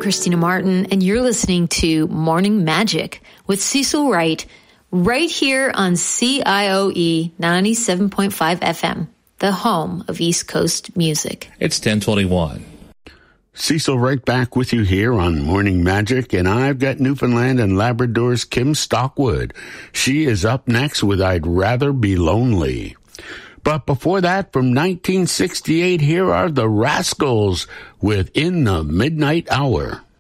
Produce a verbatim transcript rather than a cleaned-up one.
Christina Martin, and you're listening to Morning Magic with Cecil Wright, right here on C I O E ninety-seven point five F M, the home of East Coast music. It's ten twenty-one. Cecil Wright back with you here on Morning Magic, and I've got Newfoundland and Labrador's Kim Stockwood. She is up next with I'd Rather Be Lonely. But before that, from nineteen sixty-eight, here are the Rascals with In the Midnight Hour.